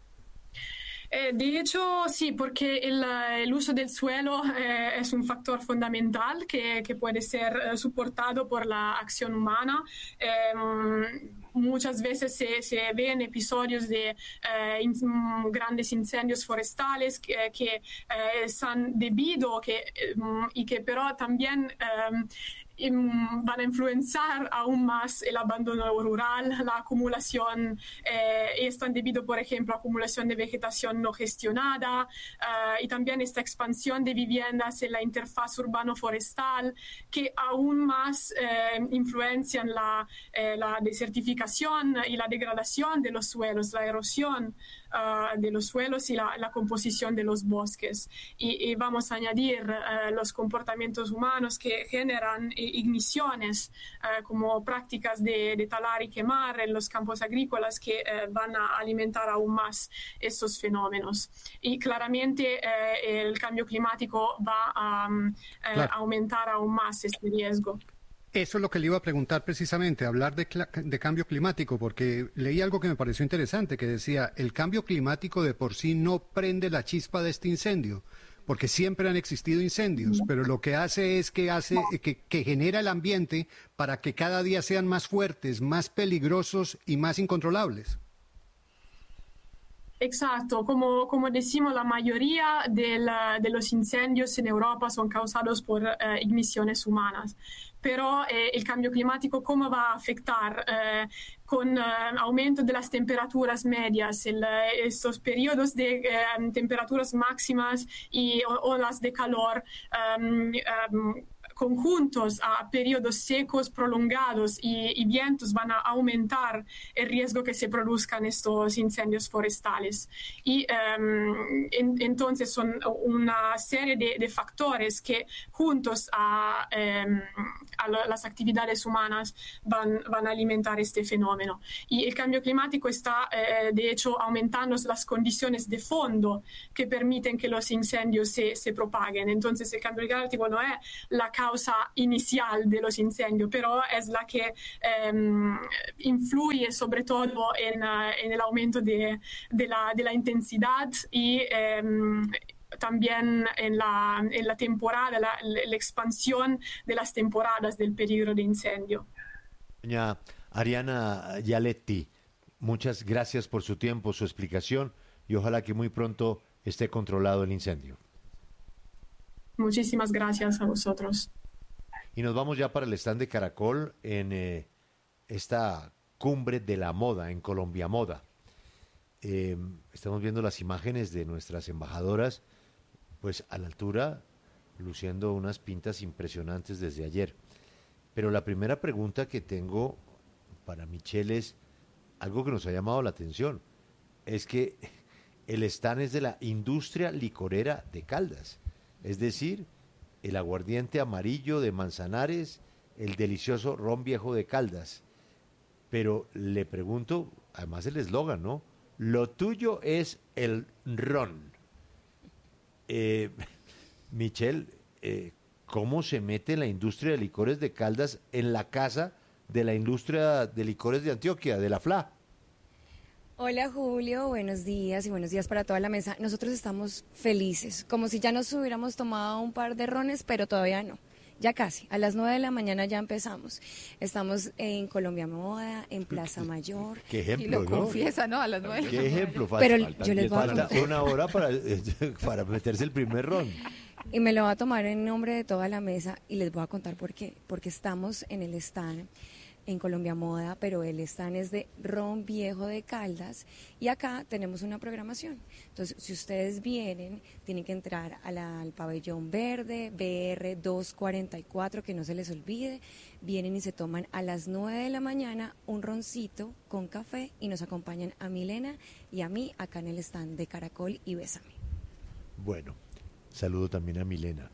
De hecho, sí, porque el uso del suelo es un factor fundamental que puede ser soportado por la acción humana. Muchas veces se ven episodios de grandes incendios forestales que están debido y que pero también van a influenciar aún más el abandono rural, la acumulación, están debido, por ejemplo, a acumulación de vegetación no gestionada y también esta expansión de viviendas en la interfaz urbano-forestal que aún más influencian la desertificación y la degradación de los suelos, la erosión de los suelos y la composición de los bosques. Y vamos a añadir los comportamientos humanos que generan igniciones como prácticas de talar y quemar en los campos agrícolas que van a alimentar aún más estos fenómenos. Y claramente el cambio climático va a aumentar aún más este riesgo. Eso es lo que le iba a preguntar precisamente, hablar de cambio climático, porque leí algo que me pareció interesante, que decía, el cambio climático de por sí no prende la chispa de este incendio, porque siempre han existido incendios, pero lo que hace es que genera el ambiente para que cada día sean más fuertes, más peligrosos y más incontrolables. Exacto, como decimos, la mayoría de los incendios en Europa son causados por igniciones humanas. Pero el cambio climático, ¿cómo va a afectar? Con aumento de las temperaturas medias, estos periodos de temperaturas máximas y olas de calor conjuntos a periodos secos prolongados y vientos van a aumentar el riesgo que se produzcan estos incendios forestales. Y entonces son una serie de factores que juntos a las actividades humanas van a alimentar este fenómeno. Y el cambio climático está, de hecho, aumentando las condiciones de fondo que permiten que los incendios se propaguen. Entonces, el cambio climático no es la causa inicial de los incendios, pero es la que influye sobre todo en el aumento de la intensidad y también en la temporada, la expansión de las temporadas del peligro de incendio. Doña Ariana Yaletti, muchas gracias por su tiempo, su explicación y ojalá que muy pronto esté controlado el incendio. Muchísimas gracias a vosotros. Y nos vamos ya para el stand de Caracol en esta cumbre de la moda en Colombia Moda. Estamos viendo las imágenes de nuestras embajadoras, pues a la altura, luciendo unas pintas impresionantes desde ayer. Pero la primera pregunta que tengo para Michelle es algo que nos ha llamado la atención. Es que el stand es de la industria licorera de Caldas. Es decir, el aguardiente amarillo de Manzanares, el delicioso ron viejo de Caldas. Pero le pregunto, además el eslogan, ¿no? Lo tuyo es el ron. Michelle, ¿cómo se mete la industria de licores de Caldas en la casa de la industria de licores de Antioquia, de la FLA? Hola Julio, buenos días y buenos días para toda la mesa. Nosotros estamos felices, como si ya nos hubiéramos tomado un par de rones, pero todavía no. Ya casi, a las 9 de la mañana ya empezamos. Estamos en Colombia Moda, en Plaza Mayor. Qué ejemplo, y lo ¿no? confiesa, ¿no? A las 9. Qué ejemplo. Pero yo les voy a falta una hora para meterse el primer ron. Y me lo voy a tomar en nombre de toda la mesa y les voy a contar por qué. Porque estamos en el stand en Colombia Moda, pero el stand es de ron viejo de Caldas y acá tenemos una programación. Entonces, si ustedes vienen, tienen que entrar al pabellón verde, BR 244, que no se les olvide. Vienen y se toman a las 9 de la mañana un roncito con café y nos acompañan a Milena y a mí acá en el stand de Caracol y Bésame. Bueno, saludo también a Milena.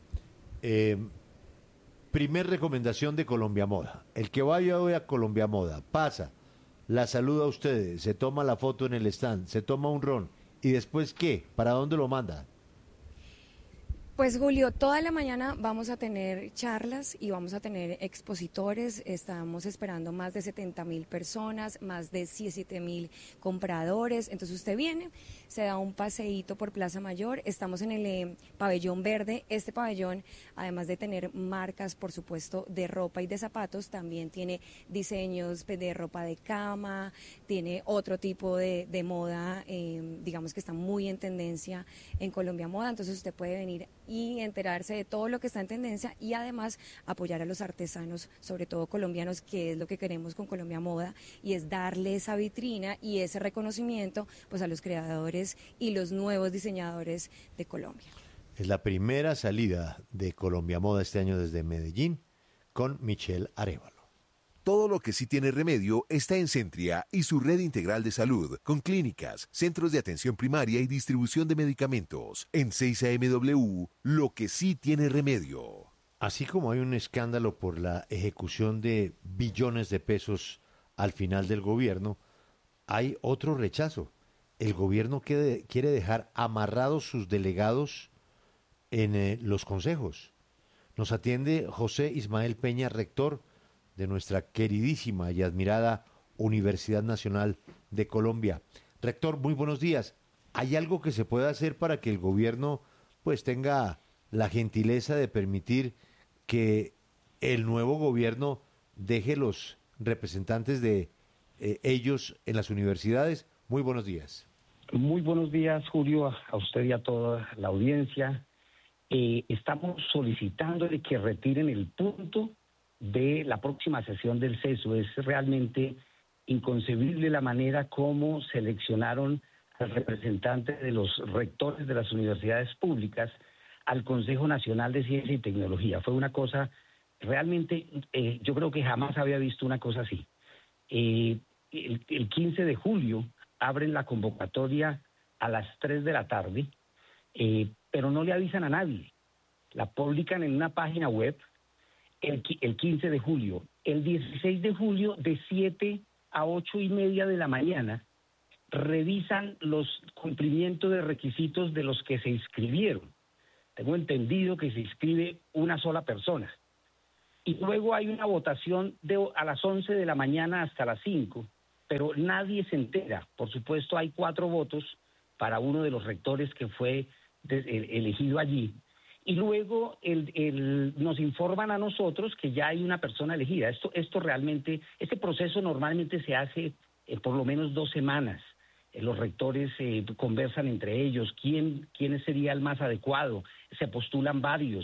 Primer recomendación de Colombia Moda. El que vaya hoy a Colombia Moda, pasa, la saluda a ustedes, se toma la foto en el stand, se toma un ron, ¿y después qué? ¿Para dónde lo manda? Pues Julio, toda la mañana vamos a tener charlas y vamos a tener expositores. Estamos esperando más de 70,000 personas, más de 17,000 compradores. Entonces usted viene, se da un paseíto por Plaza Mayor. Estamos en el pabellón verde. Este pabellón, además de tener marcas, por supuesto, de ropa y de zapatos, también tiene diseños de ropa de cama, tiene otro tipo de moda, digamos que está muy en tendencia en Colombia Moda. Entonces usted puede venir y enterarse de todo lo que está en tendencia y además apoyar a los artesanos, sobre todo colombianos, que es lo que queremos con Colombia Moda, y es darle esa vitrina y ese reconocimiento pues a los creadores y los nuevos diseñadores de Colombia. Es la primera salida de Colombia Moda este año desde Medellín con Michelle Arévalo. Todo lo que sí tiene remedio está en Centria y su red integral de salud, con clínicas, centros de atención primaria y distribución de medicamentos. En 6AMW, lo que sí tiene remedio. Así como hay un escándalo por la ejecución de billones de pesos al final del gobierno, hay otro rechazo. El gobierno quiere dejar amarrados sus delegados en los consejos. Nos atiende José Ismael Peña, rector de nuestra queridísima y admirada Universidad Nacional de Colombia. Rector, muy buenos días. ¿Hay algo que se pueda hacer para que el gobierno pues tenga la gentileza de permitir que el nuevo gobierno deje los representantes de ellos en las universidades? Muy buenos días. Muy buenos días, Julio, a usted y a toda la audiencia. Estamos solicitándole que retiren el punto de la próxima sesión del CESU. Es realmente inconcebible la manera como seleccionaron al representante de los rectores de las universidades públicas al Consejo Nacional de Ciencia y Tecnología. Fue una cosa Realmente yo creo que jamás había visto una cosa así. El 15 de julio abren la convocatoria a las 3 de la tarde, pero no le avisan a nadie. La publican en una página web el 15 de julio. El 16 de julio, de 7 a 8:30 de la mañana, revisan los cumplimientos de requisitos de los que se inscribieron. Tengo entendido que se inscribe una sola persona. Y luego hay una votación a las 11 de la mañana hasta las 5, pero nadie se entera. Por supuesto, hay 4 votos para uno de los rectores que fue elegido allí. Y luego nos informan a nosotros que ya hay una persona elegida. Esto realmente, este proceso normalmente se hace por lo menos 2 semanas. Los rectores conversan entre ellos, quién sería el más adecuado, se postulan varios,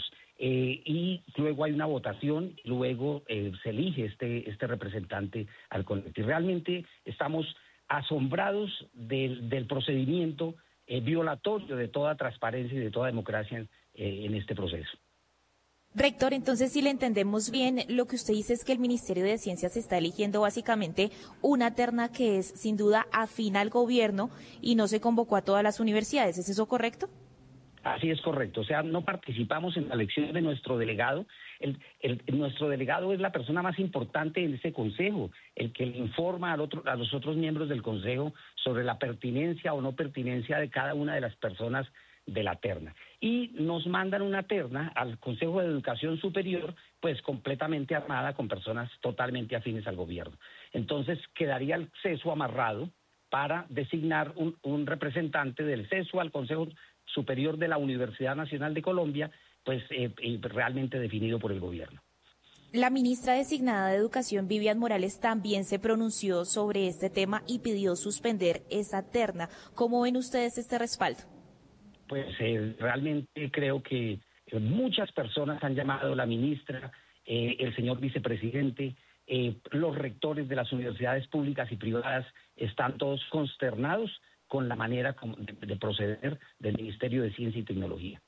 y luego hay una votación, y luego se elige este representante al colegio. Realmente estamos asombrados del procedimiento violatorio de toda transparencia y de toda democracia en este proceso. Rector, entonces, si le entendemos bien, lo que usted dice es que el Ministerio de Ciencias está eligiendo básicamente una terna que es sin duda afín al gobierno y no se convocó a todas las universidades. ¿Es eso correcto? Así es correcto. O sea, no participamos en la elección de nuestro delegado. Nuestro delegado es la persona más importante en ese consejo, el que le informa a los otros miembros del consejo sobre la pertinencia o no pertinencia de cada una de las personas de la terna. Y nos mandan una terna al Consejo de Educación Superior, pues completamente armada con personas totalmente afines al gobierno. Entonces quedaría el CESU amarrado para designar un representante del CESU al Consejo Superior de la Universidad Nacional de Colombia, pues realmente definido por el gobierno. La ministra designada de Educación, Vivian Morales, también se pronunció sobre este tema y pidió suspender esa terna. ¿Cómo ven ustedes este respaldo? Pues realmente creo que muchas personas han llamado a la ministra, el señor vicepresidente, los rectores de las universidades públicas y privadas están todos consternados con la manera de proceder del Ministerio de Ciencia y Tecnología.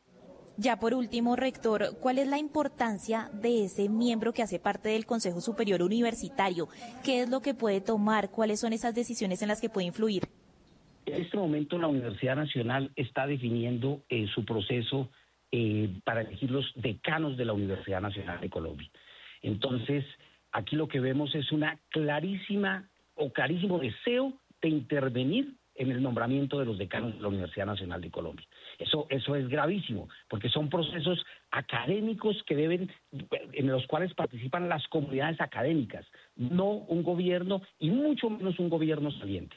Ya por último, rector, ¿cuál es la importancia de ese miembro que hace parte del Consejo Superior Universitario? ¿Qué es lo que puede tomar? ¿Cuáles son esas decisiones en las que puede influir? En este momento la Universidad Nacional está definiendo su proceso para elegir los decanos de la Universidad Nacional de Colombia. Entonces, aquí lo que vemos es clarísimo deseo de intervenir en el nombramiento de los decanos de la Universidad Nacional de Colombia. Eso es gravísimo, porque son procesos académicos en los cuales participan las comunidades académicas, no un gobierno y mucho menos un gobierno saliente.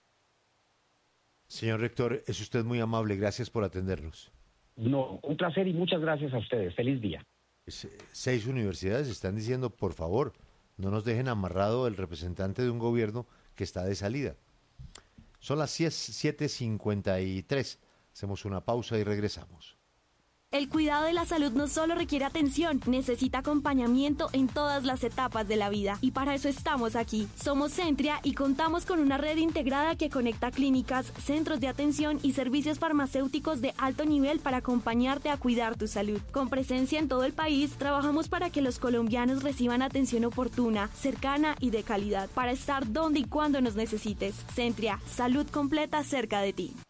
Señor rector, es usted muy amable, gracias por atendernos. No, un placer y muchas gracias a ustedes. Feliz día. 6 universidades están diciendo, por favor, no nos dejen amarrado el representante de un gobierno que está de salida. Son las 7:53. Hacemos una pausa y regresamos. El cuidado de la salud no solo requiere atención, necesita acompañamiento en todas las etapas de la vida. Y para eso estamos aquí. Somos Centria y contamos con una red integrada que conecta clínicas, centros de atención y servicios farmacéuticos de alto nivel para acompañarte a cuidar tu salud. Con presencia en todo el país, trabajamos para que los colombianos reciban atención oportuna, cercana y de calidad, para estar donde y cuando nos necesites. Centria, salud completa cerca de ti.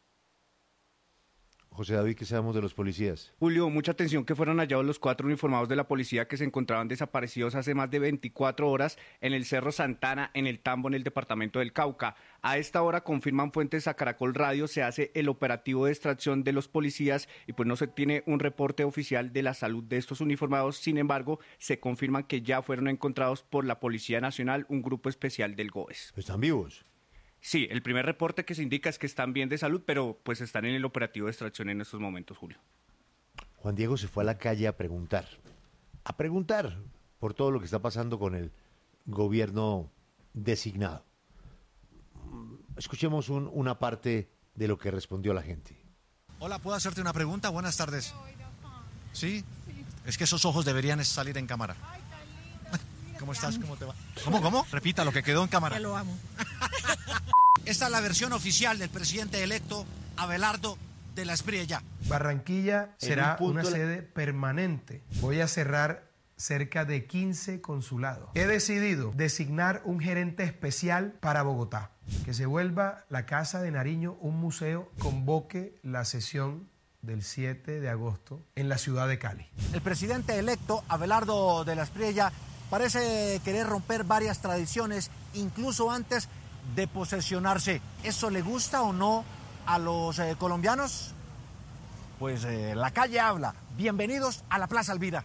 José David, ¿qué sabemos de los policías? Julio, mucha atención que fueron hallados los 4 uniformados de la policía que se encontraban desaparecidos hace más de 24 horas en el Cerro Santana, en el Tambo, en el departamento del Cauca. A esta hora, confirman fuentes a Caracol Radio, se hace el operativo de extracción de los policías y pues no se tiene un reporte oficial de la salud de estos uniformados. Sin embargo, se confirman que ya fueron encontrados por la Policía Nacional, un grupo especial del GOES. ¿Están vivos? Sí, el primer reporte que se indica es que están bien de salud, pero pues están en el operativo de extracción en estos momentos, Julio. Juan Diego se fue a la calle a preguntar por todo lo que está pasando con el gobierno designado. Escuchemos una parte de lo que respondió la gente. Hola, ¿puedo hacerte una pregunta? Buenas tardes. ¿Sí? Es que esos ojos deberían salir en cámara. ¿Cómo estás? ¿Cómo te va? ¿Cómo? Repita lo que quedó en cámara. Te lo amo. Esta es la versión oficial del presidente electo Abelardo de la Espriella. Barranquilla será una sede permanente. Voy a cerrar cerca de 15 consulados. He decidido designar un gerente especial para Bogotá, que se vuelva la Casa de Nariño un museo, convoque la sesión del 7 de agosto en la ciudad de Cali. El presidente electo, Abelardo de la Espriella, parece querer romper varias tradiciones, incluso antes de posesionarse. ¿Eso le gusta o no a los colombianos? Pues la calle habla. Bienvenidos a la Plaza Elvira.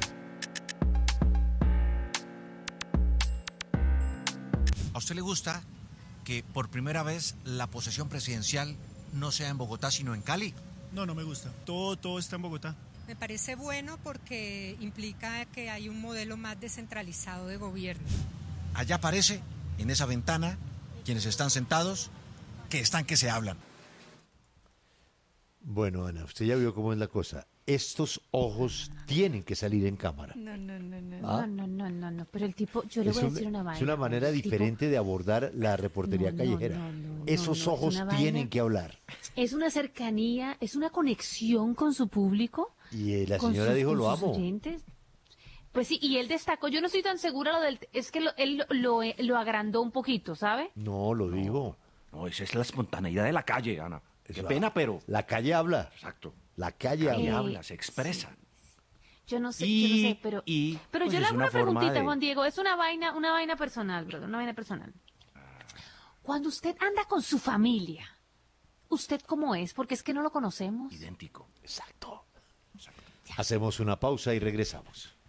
¿A usted le gusta que por primera vez la posesión presidencial no sea en Bogotá, sino en Cali? No, no me gusta. Todo está en Bogotá. Me parece bueno porque implica que hay un modelo más descentralizado de gobierno. Allá aparece, en esa ventana, quienes están sentados, que están que se hablan. Bueno, Ana, usted ya vio cómo es la cosa. Estos ojos tienen que salir en cámara. No, ¿Ah? no. Pero el tipo, yo le voy a decir una vaina. Es una manera diferente de abordar la reportería callejera. Esos ojos tienen que hablar. Es una cercanía, es una conexión con su público. Y la señora dijo, lo amo. Oyentes. Pues sí, y él destacó, yo no estoy tan segura es que él lo agrandó un poquito, ¿sabe? No, lo digo. No, esa es la espontaneidad de la calle, Ana. Qué pena, pero... La calle habla. Exacto. La calle habla, se expresa. Yo no sé, pero pues yo le hago una preguntita, Juan Diego, es una vaina personal, brother, una vaina personal. Cuando usted anda con su familia, ¿usted cómo es? Porque es que no lo conocemos. Idéntico. Exacto. Hacemos una pausa y regresamos.